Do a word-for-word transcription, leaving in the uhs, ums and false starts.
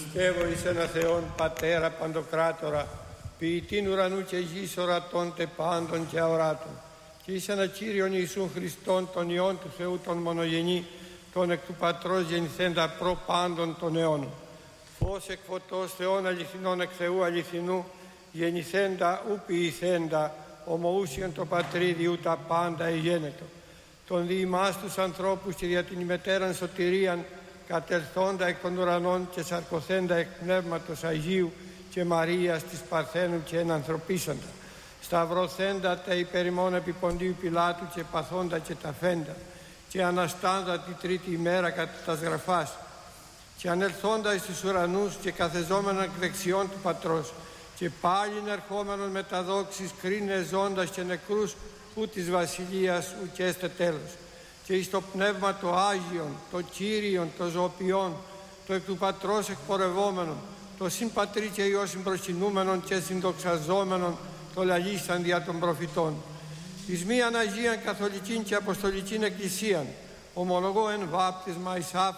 Πιστεύω εις ένα Θεόν Πατέρα Παντοκράτορα, ποιητήν ουρανού και γης ορατών τε πάντων και αοράτων, και εις ένα Κύριον Ιησούν Χριστόν, τον Υιόν του Θεού τον μονογενή, τον εκ του Πατρός γεννηθέντα προ πάντων των αιώνων. Φως εκ φωτός Θεών αληθινών εκ Θεού αληθινού, γεννηθέντα ου ποιηθέντα, ομοούσιον το Πατρίδι ου τα πάντα εγένετο. Τον δι' ημάς τους ανθρώπους και δια την ημετέραν σωτηρίαν, κατελθόντα εκ των ουρανών και σαρκωθέντα εκ Πνεύματος Αγίου και Μαρίας της Παρθένου και ενανθρωπίσαντα. Σταυρωθέντα τα υπέρ ημών επί Ποντίου Πιλάτου και παθόντα και ταφέντα, και αναστάντα τη τρίτη ημέρα κατά τας γραφάς, και ανελθόντα εις τους ουρανούς και καθεζόμενον εκ δεξιών του Πατρός, και πάλιν ερχόμενον με τα δόξης κρίνε ζώντας και νεκρούς ου της βασιλείας ουκέστε τέλος. Και εις το Πνεύμα το Άγιον, το Κύριον, το ζωοποιόν, το εκ του Πατρός εκπορευόμενον, το συν Πατρί και Υιό συμπροσκυνούμενον και συνδοξαζόμενον, το λαλήσαν δια των προφητών. Εις μίαν Αγίαν Καθολικήν και Αποστολικήν Εκκλησίαν, ομολογώ εν βάπτισμα εις